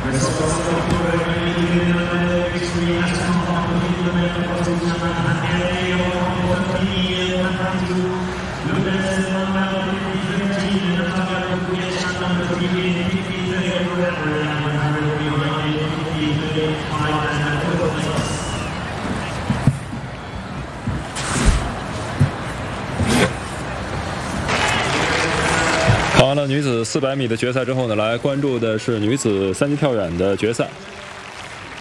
好，那女子400米的决赛之后呢，来关注的是女子3级跳远的决赛。